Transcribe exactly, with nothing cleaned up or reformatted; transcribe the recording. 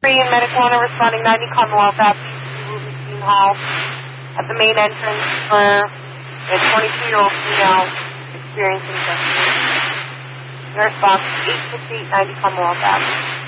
Free and Medic Warner responding ninety Commonwealth Avenue to Rubenstein Hall at the main entrance for a twenty-two-year-old female experiencing desperation. Nurse box eight six eight ninety Commonwealth Avenue.